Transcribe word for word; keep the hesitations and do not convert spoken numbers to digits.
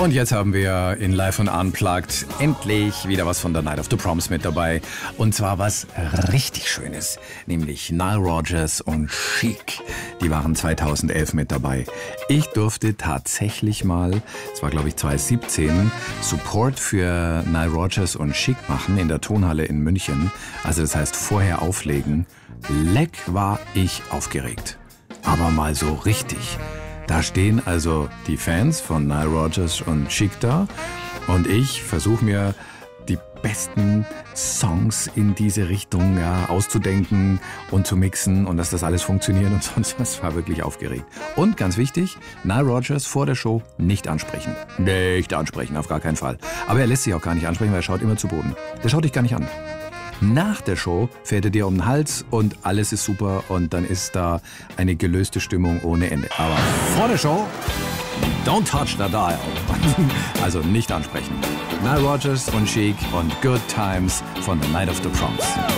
Und jetzt haben wir in Live und Unplugged endlich wieder was von der Night of the Proms mit dabei. Und zwar was richtig Schönes, nämlich Nile Rodgers und Chic. Die waren zweitausendelf mit dabei. Ich durfte tatsächlich mal, es war glaube ich zweitausendsiebzehn, Support für Nile Rodgers und Chic machen in der Tonhalle in München. Also das heißt vorher auflegen. Leck war ich aufgeregt. Aber mal so richtig. Da stehen also die Fans von Nile Rodgers und Chic da und ich versuche mir die besten Songs in diese Richtung ja, auszudenken und zu mixen und dass das alles funktioniert und sonst was. War wirklich aufgeregt. Und ganz wichtig, Nile Rodgers vor der Show nicht ansprechen. Nicht ansprechen, auf gar keinen Fall. Aber er lässt sich auch gar nicht ansprechen, weil er schaut immer zu Boden. Der schaut dich gar nicht an. Nach der Show fährt er dir um den Hals und alles ist super und dann ist da eine gelöste Stimmung ohne Ende. Aber vor der Show, don't touch the dial. Also nicht ansprechen. Nile Rodgers und Chic und Good Times von The Night of the Proms.